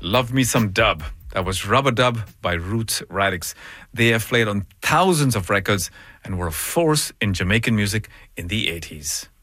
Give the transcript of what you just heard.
Love Me Some Dub. That was Rubber Dub by Roots Radics. They have played on thousands of records and were a force in Jamaican music in the 80s.